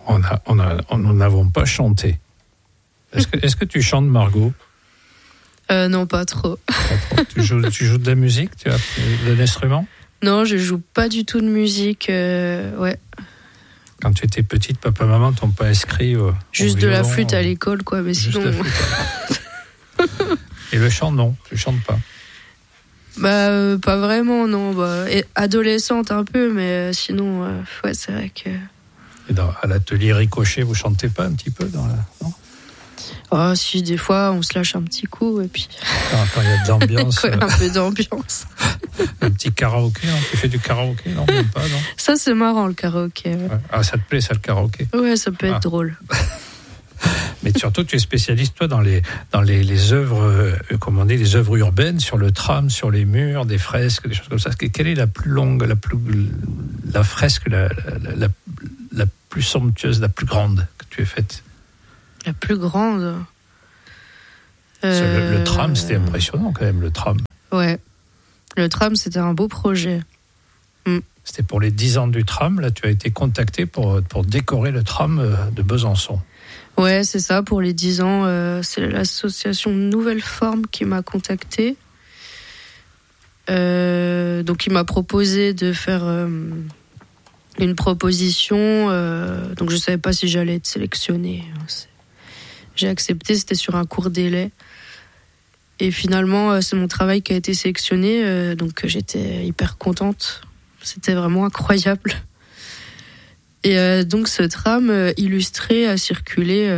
Nous n'avons pas chanté. Est-ce que tu chantes, Margot ? Non, pas trop. Tu joues de la musique ? Tu as de l'instrument ? Non, je joue pas du tout de musique. Ouais. Quand tu étais petite, papa, maman t'ont pas inscrit juste de la flûte à l'école, quoi. Mais sinon. Et le chant, non, tu chantes pas. Pas vraiment, non. Adolescente un peu, mais sinon, ouais, c'est vrai que. Et à l'atelier Ricochet, vous chantez pas un petit peu non ? Oh, si, des fois, on se lâche un petit coup, et puis. Quand il y a de l'ambiance. Un peu d'ambiance. Un petit karaoké, non ? Tu fais du karaoké, non ? Même pas, non ? Ça, c'est marrant, le karaoké. Ouais. Ouais. Ah, ça te plaît, ça, le karaoké ? Ouais, ça peut être drôle. Mais surtout, tu es spécialiste, toi, dans les œuvres, comment on dit, les œuvres urbaines, sur le tram, sur les murs, des fresques, des choses comme ça. Quelle est la plus longue, la fresque, la plus somptueuse, la plus grande que tu aies faite ? La plus grande. Le tram, c'était impressionnant quand même, le tram. Ouais. Le tram, c'était un beau projet. C'était pour les 10 ans du tram. Là, tu as été contacté pour décorer le tram de Besançon. Ouais, c'est ça, pour les 10 ans. C'est l'association Nouvelle Forme qui m'a contacté. Donc, il m'a proposé de faire une proposition. Donc, je ne savais pas si j'allais être sélectionnée. J'ai accepté, c'était sur un court délai. Et finalement, c'est mon travail qui a été sélectionné. Donc, j'étais hyper contente. C'était vraiment incroyable. Et donc, ce tram illustré a circulé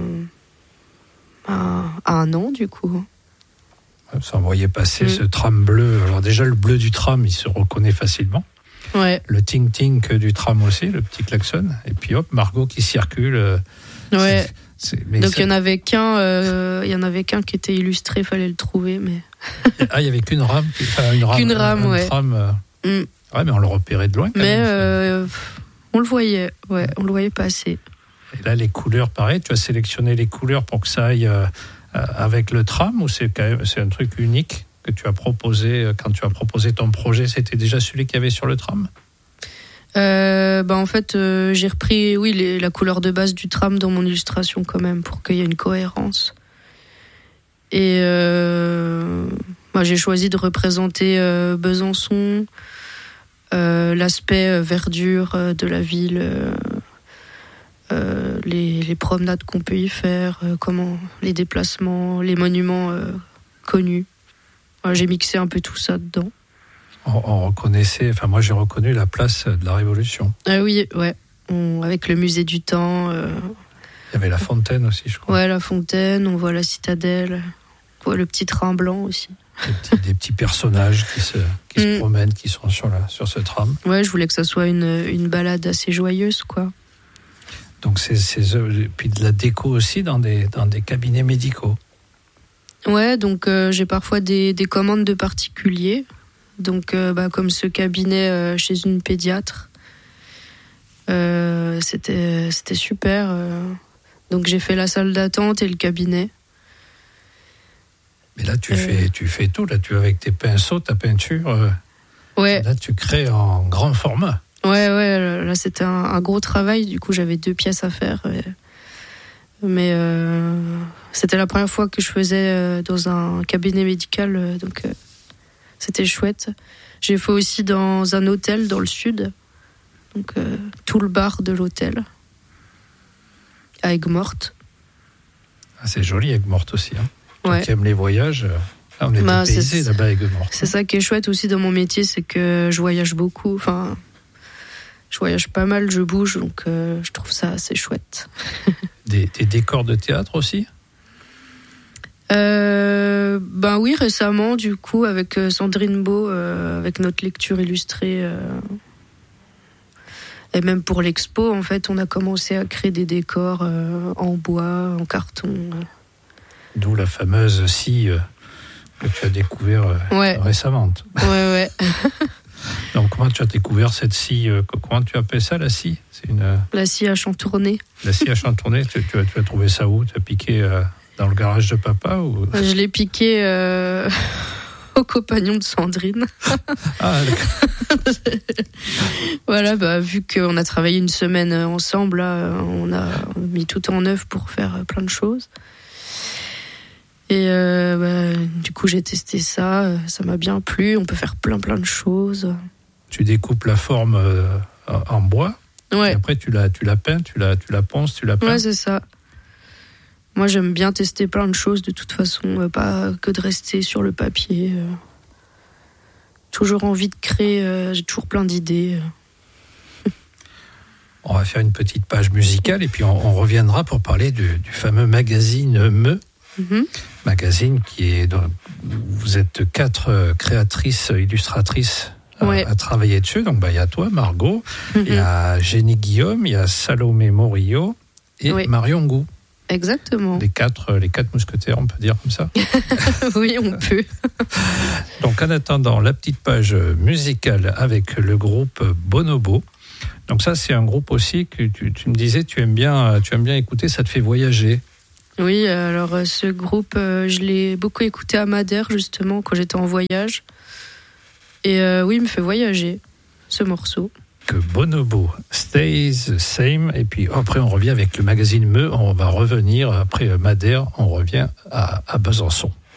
à 1 an, du coup. Ça envoyait passer ce tram bleu. Alors déjà, le bleu du tram, il se reconnaît facilement. Ouais. Le ting-ting du tram aussi, le petit klaxon. Et puis hop, Margot qui circule. Ouais. Donc il y en avait qu'un qui était illustré, fallait le trouver, mais. Il y avait qu'une rame, qu'une rame, ouais. Tram, ouais, mais on le repérait de loin. Quand même. On le voyait, ouais, on le voyait passer. Et là, les couleurs, pareil, tu as sélectionné les couleurs pour que ça aille avec le tram, ou c'est un truc unique que tu as proposé quand tu as proposé ton projet? C'était déjà celui qu'il y avait sur le tram? En fait, j'ai repris la couleur de base du tram dans mon illustration quand même pour qu'il y ait une cohérence. Et j'ai choisi de représenter Besançon, l'aspect verdure de la ville, les promenades qu'on peut y faire, les déplacements, les monuments connus. J'ai mixé un peu tout ça dedans. On reconnaissait, moi j'ai reconnu la place de la Révolution. Ah oui, ouais. Avec le musée du temps. Il y avait la fontaine aussi, je crois. Ouais, la fontaine, on voit la citadelle, on voit le petit train blanc aussi. Des petits personnages qui se promènent, qui sont sur ce tram. Ouais, je voulais que ça soit une balade assez joyeuse, quoi. Donc puis de la déco aussi dans des cabinets médicaux. Ouais, donc j'ai parfois des commandes de particuliers. Donc, comme ce cabinet chez une pédiatre, c'était super. Donc, j'ai fait la salle d'attente et le cabinet. Mais là, tu fais tout. Là, avec tes pinceaux, ta peinture. Ouais. Là, tu crées en grand format. Ouais. Là, c'était un gros travail. Du coup, j'avais 2 pièces à faire. Mais c'était la première fois que je faisais dans un cabinet médical. Donc, c'était chouette. J'ai fait aussi dans un hôtel dans le sud. Donc, tout le bar de l'hôtel. À Aigues-Mortes. Ah, c'est joli, Aigues-Mortes aussi. Hein. Ouais. Qui aime les voyages. Là, on est dépaysés là-bas à Aigues-Mortes. C'est ça qui est chouette aussi dans mon métier, c'est que je voyage beaucoup. Enfin, je voyage pas mal, je bouge, donc je trouve ça assez chouette. Des décors de théâtre aussi? Oui, récemment, du coup, avec Sandrine Beau, avec notre lecture illustrée. Et même pour l'expo, en fait, on a commencé à créer des décors en bois, en carton. D'où la fameuse scie que tu as découvert récemment. Ouais. Donc, comment tu as découvert cette scie? Comment tu appelles ça, la scie? La scie à chantourner. La scie à chantourner, tu as trouvé ça où? Tu as piqué dans le garage de papa ou... Je l'ai piqué au compagnon de Sandrine. Ah, d'accord. Voilà, vu qu'on a travaillé une semaine ensemble, là, on a mis tout en œuvre pour faire plein de choses. Et du coup, j'ai testé ça. Ça m'a bien plu. On peut faire plein de choses. Tu découpes la forme en bois. Ouais. Et après, tu la peins, tu la ponces, tu la peins. Ouais, c'est ça. Moi, j'aime bien tester plein de choses, de toute façon, pas que de rester sur le papier. Toujours envie de créer, j'ai toujours plein d'idées. On va faire une petite page musicale et puis on reviendra pour parler du fameux magazine Me. Mm-hmm. Magazine qui est... Vous êtes 4 créatrices, illustratrices à travailler dessus. Donc, il y a toi, Margot, il y a Jenny Guillaume, il y a Salomé Morillo et Marion Gou. Exactement. Les quatre mousquetaires, on peut dire comme ça. Oui, on peut. Donc, en attendant, la petite page musicale avec le groupe Bonobo. Donc ça, c'est un groupe aussi que tu me disais, tu aimes bien écouter, ça te fait voyager. Oui, alors ce groupe, je l'ai beaucoup écouté à Madère, justement, quand j'étais en voyage. Et oui, il me fait voyager, ce morceau. Que Bonobo, Stays the Same. Et puis après, on revient avec le magazine Me. On va revenir, après Madère, on revient à Besançon.